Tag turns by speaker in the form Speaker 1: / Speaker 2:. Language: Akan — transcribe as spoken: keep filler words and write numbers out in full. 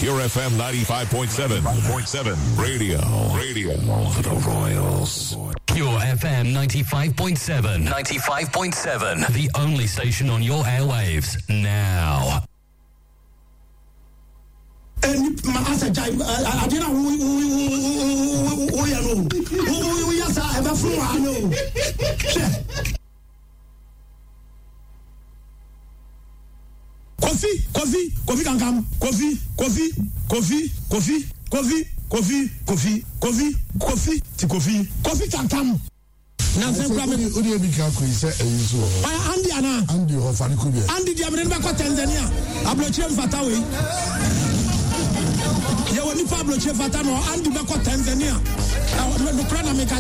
Speaker 1: Pure F M ninety-five point seven. Radio. Radio for the Royals.
Speaker 2: Pure F M ninety-five point seven. ninety-five point seven. The only station on your airwaves now.
Speaker 3: And Master Jai, I didn't know who you know. Who yes, I have a flu. I know. Coffee, coffee, coffee can come. Coffee, coffee, coffee, coffee, coffee, coffee, coffee, coffee, coffee, to coffee, coffee can come. Nansen Kramen, Udi Bikaku is a usual. I Andy Anna, Andy or Fanikubia. Andy Diamond Tanzania, Ablochem Fatawi. You will need Pablo Chefatano, Andy Bako Tanzania.